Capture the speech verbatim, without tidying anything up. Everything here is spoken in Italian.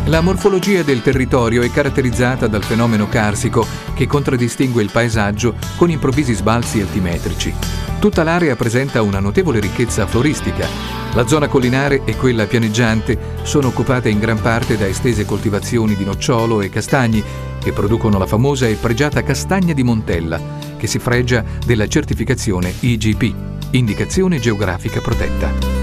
La morfologia del territorio è caratterizzata dal fenomeno carsico che contraddistingue il paesaggio con improvvisi sbalzi altimetrici. Tutta l'area presenta una notevole ricchezza floristica. La zona collinare e quella pianeggiante sono occupate in gran parte da estese coltivazioni di nocciolo e castagni che producono la famosa e pregiata castagna di Montella, che si fregia della certificazione I G P, Indicazione Geografica Protetta.